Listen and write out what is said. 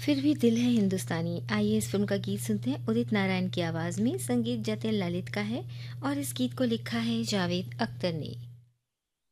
फिर भी दिल है हिंदुस्तानी। आइए इस फिल्म का गीत सुनते हैं उदित नारायण की आवाज़ में। संगीत जतिन ललित का है और इस गीत को लिखा है जावेद अख्तर ने।